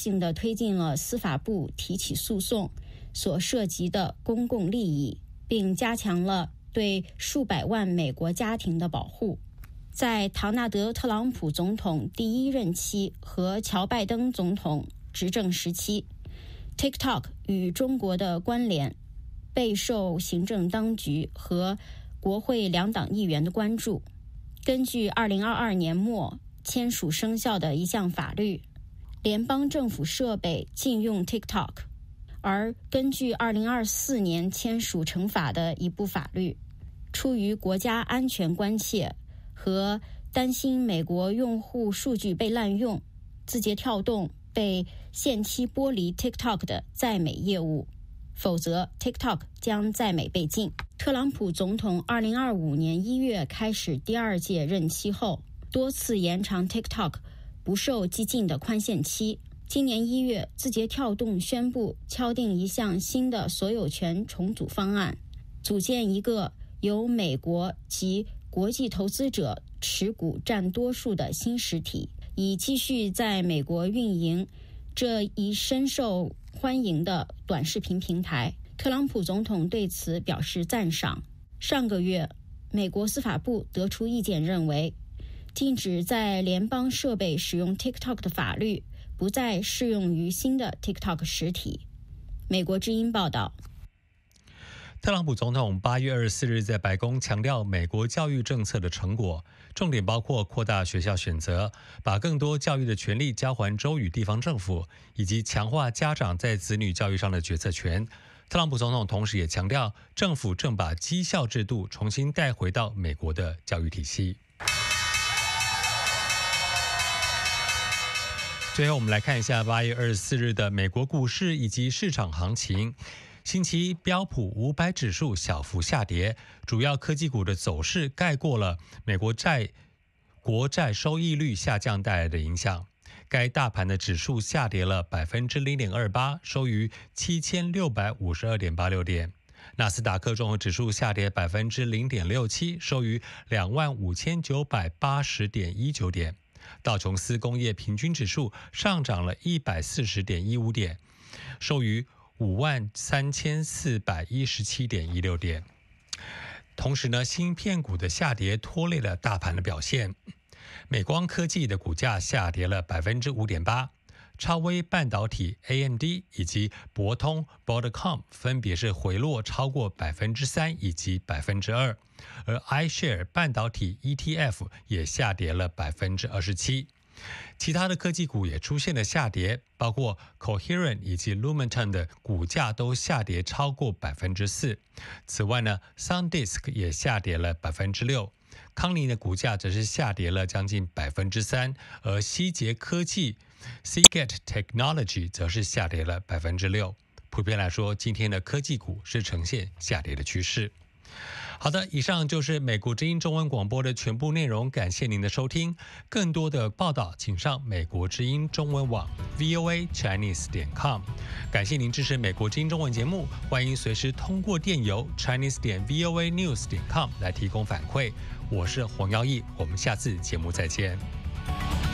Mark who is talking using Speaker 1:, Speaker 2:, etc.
Speaker 1: 性地推进了司法部提起诉讼所涉及的公共利益，并加强了对数百万美国家庭的保护。在唐纳德·特朗普总统第一任期和乔·拜登总统执政时期， TikTok 与中国的关联备受行政当局和国会两党议员的关注。根据2022年末签署生效的一项法律，联邦政府设备禁用 TikTok， 而根据2024年签署惩罚的一部法律，出于国家安全关切和担心美国用户数据被滥用，字节跳动被限期剥离 TikTok 的在美业务，否则 TikTok 将在美被禁。特朗普总统2025年1月开始第二届任期后，多次延长 TikTok 不受激进的宽限期。今年1月，字节跳动宣布敲定一项新的所有权重组方案，组建一个由美国及国际投资者持股占多数的新实体，以继续在美国运营这一深受欢迎的短视频平台。特朗普总统对此表示赞赏。上个月，美国司法部得出意见，认为禁止在联邦设备使用 TikTok 的法律不再适用于新的 TikTok 实体。美国之音报道。
Speaker 2: 特朗普总统8月24日在白宫强调美国教育政策的成果，重点包括扩大学校选择，把更多教育的权利交还州与地方政府，以及强化家长在子女教育上的决策权。特朗普总统同时也强调，政府正把绩效制度重新带回到美国的教育体系。最后，我们来看一下8月24日的美国股市以及市场行情。星期一标普500指数小幅下跌，主要科技股的走势盖过了美国国债收益率下降带来的影响。该大盘的指数下跌了 0.28%， 收于 7652.86 点。纳斯达克综合指数下跌 0.67%， 收于 25,980.19 点。道琼斯工业平均指数上涨了 140.15 点，收于 53,417.16 点。同时呢，芯片股的下跌拖累了大盘的表现。美光科技的股价下跌了 5.8%， 超微半导体 AMD 以及博通 Broadcom 分别是回落超过 3% 以及 2%， 而 iShare 半导体 ETF 也下跌了 27%。其他的科技股也出现了下跌，包括 Coherent 以及 Lumentum 的股价都下跌超过 4%。此外呢 SanDisk 也下跌了 6%， 康宁的股价则是下跌了将近 3%， 而希捷科技 Seagate Technology 则是下跌了 6%。 普遍来说，今天的科技股是呈现下跌的趋势。好的，以上就是美国之音中文广播的全部内容，感谢您的收听。更多的报道请上美国之音中文网 voachinese.com。 感谢您支持美国之音中文节目，欢迎随时通过电邮 chinese.voanews.com 来提供反馈。我是黄耀义，我们下次节目再见。